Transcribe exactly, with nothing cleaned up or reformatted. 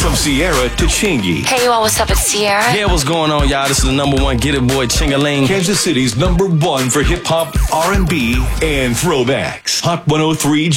From Sierra to Chingy. Hey, you all, what's up? It's Sierra. Yeah, what's going on, y'all? This is the number one Get It Boy, Chingaling. Kansas City's number one for hip hop, R and B, and throwbacks. Hot one oh three